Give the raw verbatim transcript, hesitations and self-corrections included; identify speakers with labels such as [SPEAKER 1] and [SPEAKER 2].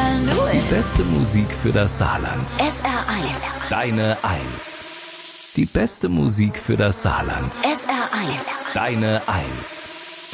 [SPEAKER 1] null.
[SPEAKER 2] Die beste Musik für das Saarland.
[SPEAKER 1] S R eins.
[SPEAKER 2] Deine Eins. Die beste Musik für das Saarland.
[SPEAKER 1] S R eins.
[SPEAKER 2] Deine Eins.